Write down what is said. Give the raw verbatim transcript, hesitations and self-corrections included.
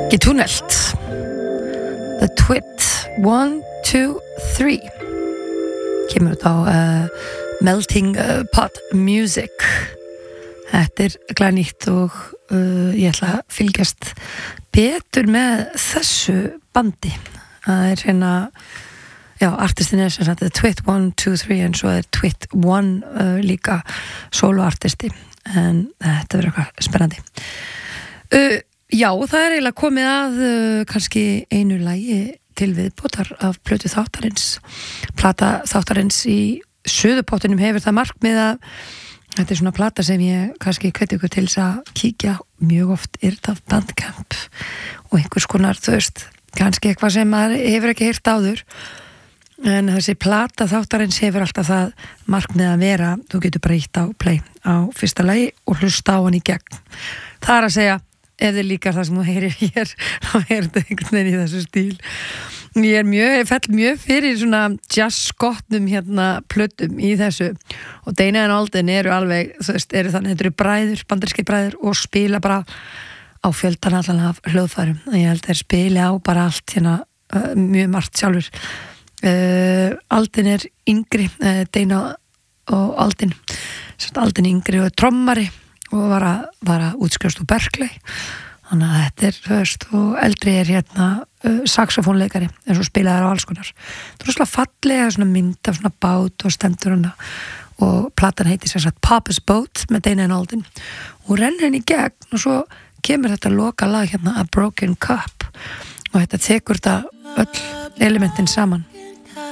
Getúnelt The Twit one, two, three kemur út á uh, Melting uh, Pot Music. Þetta er glænýtt og uh, ég ætla að fylgjast betur með þessu bandi. Það er hérna já, artistin er sem sagt The Twit one, two, three en svo er Twit one uh, líka soloartisti en þetta verður eitthvað spennandi. Uh, Já, það er eiginlega komið að uh, kannski einu lagi til viðbótar af plötu þáttarins. Plata þáttarins í suðupottinum hefur það markmið að þetta er svona plata sem ég kannski hveti ykkur til þess að kíkja. Mjög oft er þetta Bandcamp og einhvers konar, þú veist, kannski eitthvað sem maður hefur ekki heyrt áður. En þessi plata þáttarins hefur alltaf það markmið að vera, þú getur bara ítt á play á fyrsta lagi og hlusta á hann í gegn. Það er að segja ef þið líkar það sem þú heyrir hér þá er þetta einhvern veginn í þessu stíl. Ég er mjög, ég fell mjög fyrir svona jazz-skottnum hérna plötum í þessu og Dana and Alden eru alveg, þú veist, eru þannig þetta eru bræður, bandarískir bræður og spila bara á fjöldan allan af hljóðfærum. Ég held þeir spili á bara allt hérna uh, mjög margt sjálfur. Uh, Alden er yngri, uh, Dana og Alden, Alden yngri og trommari og var að, var að útskrifast úr Berkeley þannig að þetta er, þú veist, og eldri er hérna uh, saxofónleikari en svo spilaði þær á alls konar. Það er svona fallega svona mynd af svona bát og stendur hana og platan heitir sem sagt Papa's Boat með Dana and Alden og rennir henni í gegn og svo kemur þetta loka lag hérna A Broken Cup og þetta tekur þetta öll elementin saman.